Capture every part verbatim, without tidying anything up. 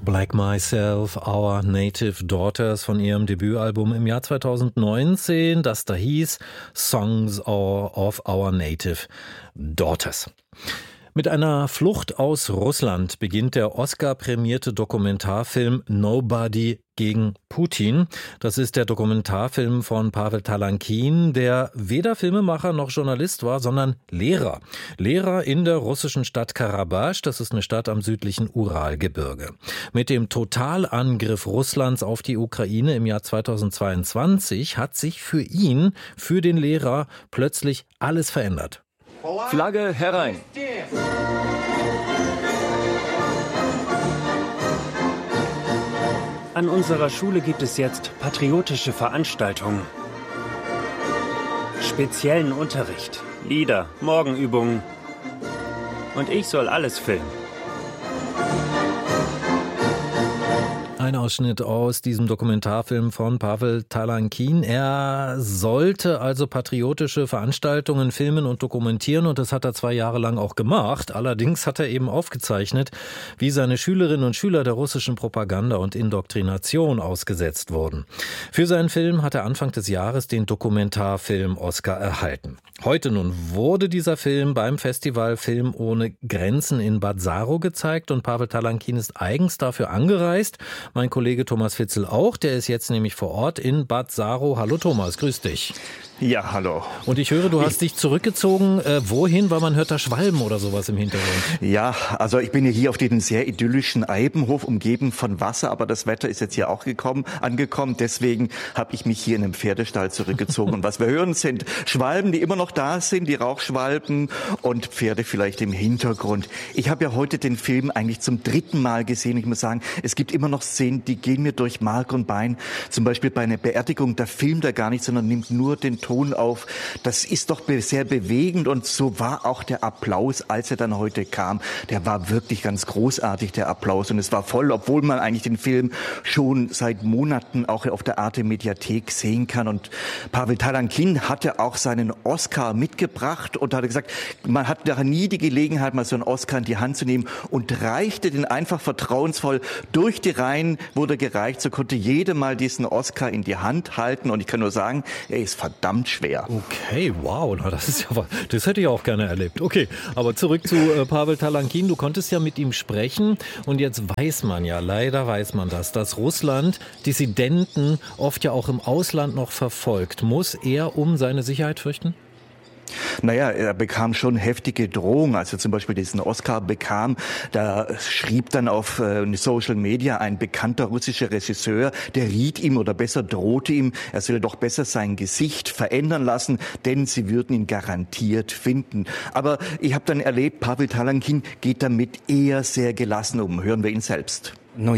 Black Myself, Our Native Daughters von ihrem Debütalbum im Jahr zweitausendneunzehn, das da hieß Songs of Our Native Daughters. Mit einer Flucht aus Russland beginnt der Oscar-prämierte Dokumentarfilm Nobody gegen Putin. Das ist der Dokumentarfilm von Pawel Talankin, der weder Filmemacher noch Journalist war, sondern Lehrer. Lehrer in der russischen Stadt Karabach, das ist eine Stadt am südlichen Uralgebirge. Mit dem Totalangriff Russlands auf die Ukraine im Jahr zweitausendzweiundzwanzig hat sich für ihn, für den Lehrer, plötzlich alles verändert. Flagge herein! An unserer Schule gibt es jetzt patriotische Veranstaltungen. Speziellen Unterricht, Lieder, Morgenübungen. Und ich soll alles filmen. Ein Ausschnitt aus diesem Dokumentarfilm von Pawel Talankin. Er sollte also patriotische Veranstaltungen filmen und dokumentieren, und das hat er zwei Jahre lang auch gemacht. Allerdings hat er eben aufgezeichnet, wie seine Schülerinnen und Schüler der russischen Propaganda und Indoktrination ausgesetzt wurden. Für seinen Film hat er Anfang des Jahres den Dokumentarfilm Oscar erhalten. Heute nun wurde dieser Film beim Festival Film ohne Grenzen in Bad Saro gezeigt, und Pawel Talankin ist eigens dafür angereist. Mein Kollege Thomas Fitzel auch, der ist jetzt nämlich vor Ort in Bad Saro. Hallo Thomas, grüß dich. Ja, hallo. Und ich höre, du hast dich zurückgezogen. Äh, wohin? Weil man hört da Schwalben oder sowas im Hintergrund. Ja, also ich bin ja hier auf diesem sehr idyllischen Eibenhof, umgeben von Wasser, aber das Wetter ist jetzt hier auch gekommen, angekommen. Deswegen habe ich mich hier in einem Pferdestall zurückgezogen. Und was wir hören, sind Schwalben, die immer noch da sind, die Rauchschwalben, und Pferde vielleicht im Hintergrund. Ich habe ja heute den Film eigentlich zum dritten Mal gesehen. Ich muss sagen, es gibt immer noch Szenen, die gehen mir durch Mark und Bein. Zum Beispiel bei einer Beerdigung, da filmt er gar nicht, sondern nimmt nur den Ton auf. Das ist doch sehr bewegend, und so war auch der Applaus, als er dann heute kam. Der war wirklich ganz großartig, der Applaus, und es war voll, obwohl man eigentlich den Film schon seit Monaten auch auf der Arte Mediathek sehen kann. Und Pawel Talankin hatte auch seinen Oscar mitgebracht und hatte gesagt, man hat da nie die Gelegenheit, mal so einen Oscar in die Hand zu nehmen, und reichte den einfach vertrauensvoll durch die Reihen, wurde gereicht, so konnte jeder mal diesen Oscar in die Hand halten, und ich kann nur sagen, er ist verdammt schwer. Okay, wow, na, das ist ja, das hätte ich auch gerne erlebt. Okay, aber zurück zu äh, Pawel Talankin. Du konntest ja mit ihm sprechen, und jetzt weiß man ja, leider weiß man das, dass Russland Dissidenten oft ja auch im Ausland noch verfolgt. Muss er um seine Sicherheit fürchten? Naja, er bekam schon heftige Drohungen, als er zum Beispiel diesen Oscar bekam. Da schrieb dann auf äh, Social Media ein bekannter russischer Regisseur, der riet ihm oder besser drohte ihm, er solle doch besser sein Gesicht verändern lassen, denn sie würden ihn garantiert finden. Aber ich habe dann erlebt, Pawel Talankin geht damit eher sehr gelassen um. Hören wir ihn selbst.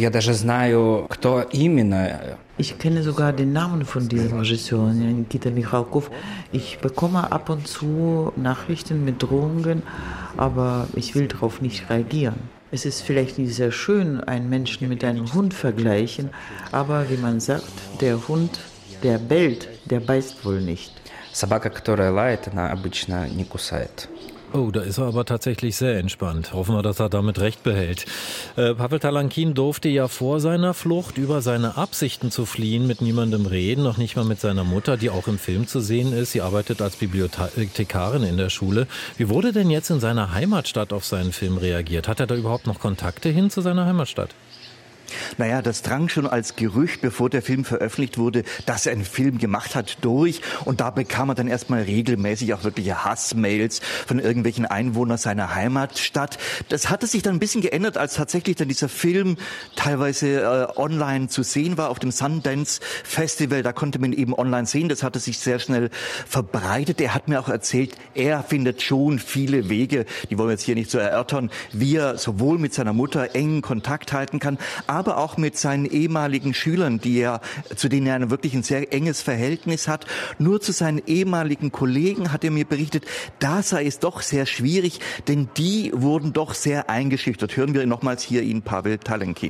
Ich kenne sogar den Namen von diesem Regisseur, Nikita Michalkov. Ich bekomme ab und zu Nachrichten mit Drohungen, aber ich will darauf nicht reagieren. Es ist vielleicht nicht sehr schön, einen Menschen mit einem Hund vergleichen, aber wie man sagt, der Hund, der bellt, der beißt wohl nicht. Собака, которая лает, она обычно не кусает. Oh, da ist er aber tatsächlich sehr entspannt. Hoffen wir, dass er damit recht behält. Äh, Pawel Talankin durfte ja vor seiner Flucht über seine Absichten zu fliehen mit niemandem reden, noch nicht mal mit seiner Mutter, die auch im Film zu sehen ist. Sie arbeitet als Bibliothekarin in der Schule. Wie wurde denn jetzt in seiner Heimatstadt auf seinen Film reagiert? Hat er da überhaupt noch Kontakte hin zu seiner Heimatstadt? Naja, das drang schon als Gerücht, bevor der Film veröffentlicht wurde, dass er einen Film gemacht hat, durch. Und da bekam er dann erstmal regelmäßig auch wirkliche Hassmails von irgendwelchen Einwohnern seiner Heimatstadt. Das hatte sich dann ein bisschen geändert, als tatsächlich dann dieser Film teilweise äh, online zu sehen war auf dem Sundance Festival. Da konnte man ihn eben online sehen. Das hatte sich sehr schnell verbreitet. Er hat mir auch erzählt, er findet schon viele Wege, die wollen wir jetzt hier nicht so erörtern, wie er sowohl mit seiner Mutter engen Kontakt halten kann, aber auch mit seinen ehemaligen Schülern, die er, zu denen er wirklich ein sehr enges Verhältnis hat. Nur zu seinen ehemaligen Kollegen hat er mir berichtet, da sei es doch sehr schwierig, denn die wurden doch sehr eingeschüchtert. Hören wir nochmals hier ihn, Pawel Talankin.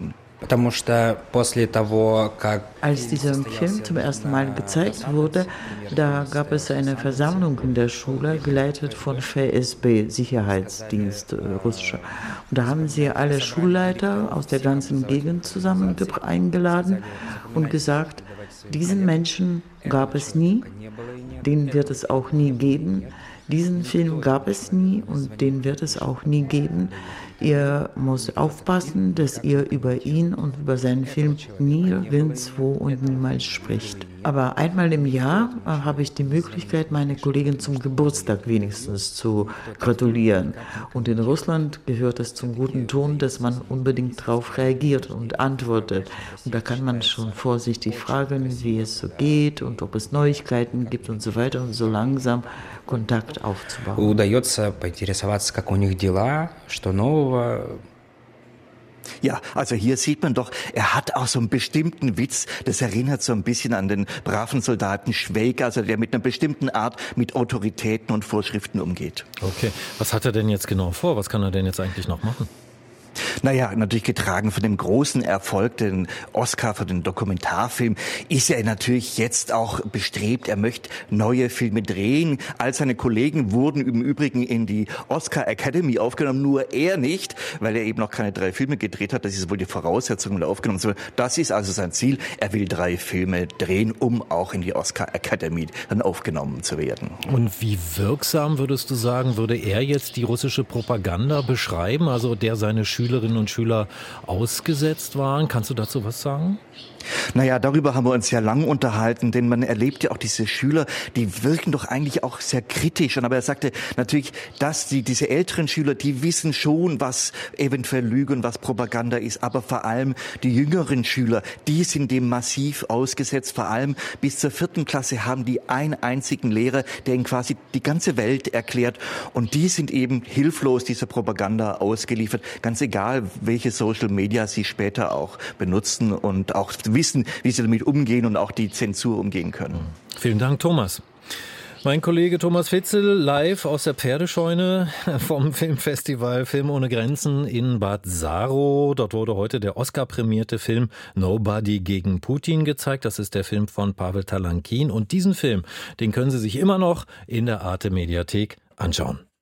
Потому что после того, как Als dieser Film zum ersten Mal gezeigt wurde, da gab es eine Versammlung in der Schule, geleitet von F S B, Sicherheitsdienst äh, russischer. Und da haben sie alle Schulleiter aus der ganzen Gegend zusammen eingeladen und gesagt, diesen Menschen gab es nie, den wird es auch nie geben. Diesen Film gab es nie und den wird es auch nie geben. Ihr müsst aufpassen, dass ihr über ihn und über seinen Film nirgendwo und niemals spricht. Aber einmal im Jahr äh, habe ich die Möglichkeit, meine Kollegin zum Geburtstag wenigstens zu gratulieren. Und in Russland gehört es zum guten Ton, dass man unbedingt darauf reagiert und antwortet. Und da kann man schon vorsichtig fragen, wie es so geht und ob es Neuigkeiten gibt und so weiter und so langsam Kontakt aufzubauen. удается поинтересоваться, как у них дела, что нового. Ja, also hier sieht man doch, er hat auch so einen bestimmten Witz. Das erinnert so ein bisschen an den braven Soldaten Schweig, also der mit einer bestimmten Art mit Autoritäten und Vorschriften umgeht. Okay, was hat er denn jetzt genau vor? Was kann er denn jetzt eigentlich noch machen? Naja, natürlich getragen von dem großen Erfolg, den Oscar für den Dokumentarfilm, ist er natürlich jetzt auch bestrebt, er möchte neue Filme drehen. All seine Kollegen wurden im Übrigen in die Oscar Academy aufgenommen, nur er nicht, weil er eben noch keine drei Filme gedreht hat. Das ist wohl die Voraussetzung, um da aufgenommen zu werden. Das ist also sein Ziel. Er will drei Filme drehen, um auch in die Oscar Academy dann aufgenommen zu werden. Und wie wirksam, würdest du sagen, würde er jetzt die russische Propaganda beschreiben, also der seine Schülerinnen und Schüler ausgesetzt waren? Kannst du dazu was sagen? Naja, darüber haben wir uns ja lang unterhalten, denn man erlebt ja auch diese Schüler, die wirken doch eigentlich auch sehr kritisch. Aber er sagte natürlich, dass die, diese älteren Schüler, die wissen schon, was eventuell Lüge und was Propaganda ist. Aber vor allem die jüngeren Schüler, die sind dem massiv ausgesetzt. Vor allem bis zur vierten Klasse haben die einen einzigen Lehrer, der ihnen quasi die ganze Welt erklärt. Und die sind eben hilflos dieser Propaganda ausgeliefert. Ganz egal, welche Social Media sie später auch benutzen und auch wissen, wie sie damit umgehen und auch die Zensur umgehen können. Vielen Dank, Thomas. Mein Kollege Thomas Fitzel live aus der Pferdescheune vom Filmfestival Film ohne Grenzen in Bad Saro. Dort wurde heute der Oscar-prämierte Film Nobody gegen Putin gezeigt. Das ist der Film von Pavel Talankin. Und diesen Film, den können Sie sich immer noch in der Arte-Mediathek anschauen.